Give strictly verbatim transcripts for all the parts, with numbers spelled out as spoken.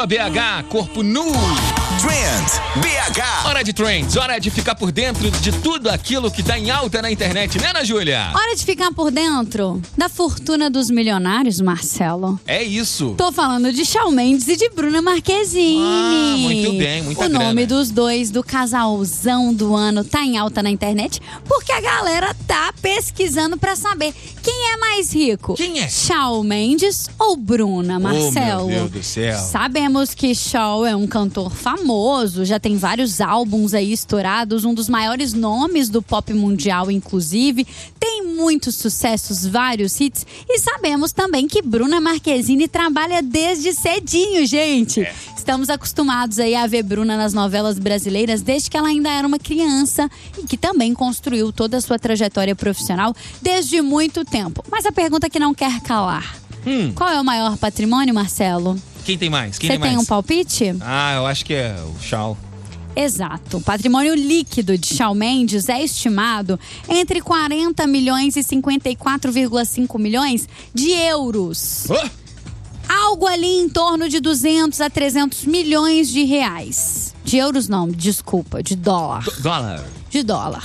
B H, corpo nu. Trend B H. Hora de trends, hora de ficar por dentro de tudo aquilo que tá em alta na internet, né, Ana Júlia? Hora de ficar por dentro da fortuna dos milionários, Marcelo. É isso. Tô falando de Shawn Mendes e de Bruna Marquezine. Ah, muito bem, muita O nome grana. dos dois, do casalzão do ano, tá em alta na internet porque a galera tá pesquisando pra saber quem é mais rico. Quem é? Shawn Mendes ou Bruna, Marcelo? Oh, meu Deus do céu. Sabemos que Shawn é um cantor famoso, já tem vários álbuns aí estourados, um dos maiores nomes do pop mundial, inclusive. Tem muitos sucessos, vários hits. E sabemos também que Bruna Marquezine trabalha desde cedinho, gente. É. Estamos acostumados aí a ver Bruna nas novelas brasileiras desde que ela ainda era uma criança e que também construiu toda a sua trajetória profissional desde muito tempo. Mas a pergunta que não quer calar. Hum. Qual é o maior patrimônio, Marcelo? Quem tem mais? Quem Você tem mais? tem um palpite? Ah, eu acho que é o Shawn. Exato. O patrimônio líquido de Shawn Mendes é estimado entre quarenta milhões e cinquenta e quatro vírgula cinco milhões de euros. Oh! Algo ali em torno de duzentos a trezentos milhões de reais. De euros não, desculpa, de dólar. Do- dólar. De dólar.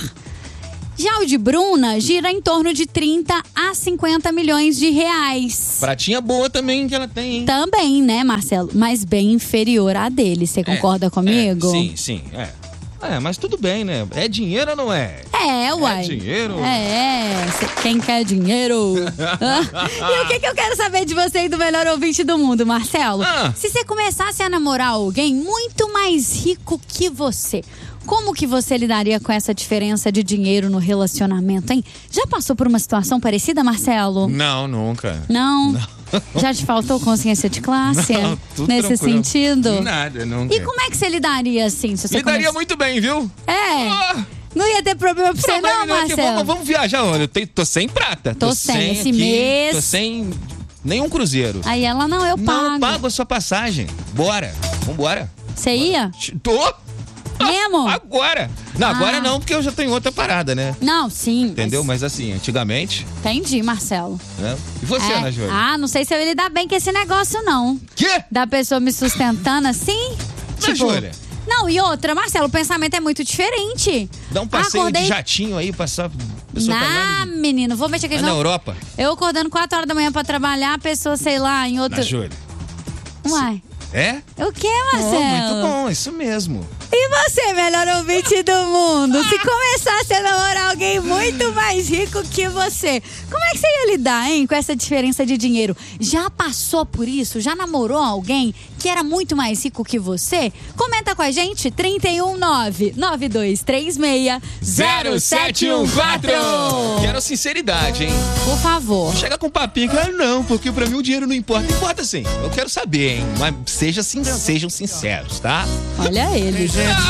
Já o de Bruna gira em torno de trinta a cinquenta milhões de reais. Pratinha boa também que ela tem, hein? Também, né, Marcelo? Mas bem inferior à dele. Você concorda É, comigo? é, sim, sim, é. É, mas tudo bem, né? É dinheiro ou não é? É, uai. É dinheiro? É, cê- quem quer dinheiro? E o que, que eu quero saber de você e do melhor ouvinte do mundo, Marcelo? Ah. Se você começasse a namorar alguém muito mais rico que você, como que você lidaria com essa diferença de dinheiro no relacionamento, hein? Já passou por uma situação parecida, Marcelo? Não, nunca. Não? Já te faltou consciência de classe? Não, tudo Nesse tranquilo. sentido? Nada, nunca. E como é que você lidaria assim? Se você Lidaria come- muito bem, viu? É. Ah, Não ia ter problema pra você problema não, não é que Marcelo? vamos, vamos viajar, olha, eu tenho- tô sem prata. Tô sem esse aqui, mês. Tô sem nenhum cruzeiro. Aí ela, não, eu pago. Não pago a sua passagem. Bora, vambora. Você ia? Tô Mesmo? agora. Não, Ah. agora não, porque eu já tenho outra parada, né? Não, sim. Entendeu? Mas assim, antigamente, Entendi, Marcelo. né? E você, É. Ana Júlia? Ah, não sei se eu ia lidar bem com esse negócio, não. Quê? Da pessoa me sustentando assim. Ana Júlia? Não, e outra, Marcelo, o pensamento é muito diferente. Dá um passeio Acordei- de jatinho aí, passar... Pessoa Ah, pagando de- menino, vou mexer com Ah, isso na não. Europa? Eu acordando quatro horas da manhã pra trabalhar, a pessoa, sei lá, em outro... Ana Júlia. Uai, É? o que, Oh, Marcelo? muito bom, isso mesmo. E você, melhor ouvinte do mundo? Se começasse a namorar alguém muito mais rico que você, como é que você ia lidar, hein, com essa diferença de dinheiro? Já passou por isso? Já namorou alguém que era muito mais rico que você? Comenta com a gente, trinta e um nove, nove dois três seis, zero sete um quatro. Quero sinceridade, hein? Por favor. Chega com papinho que, ah, não, porque pra mim o dinheiro não importa. Importa sim, eu quero saber, hein? Mas seja sin- sejam sinceros, tá? Olha ele.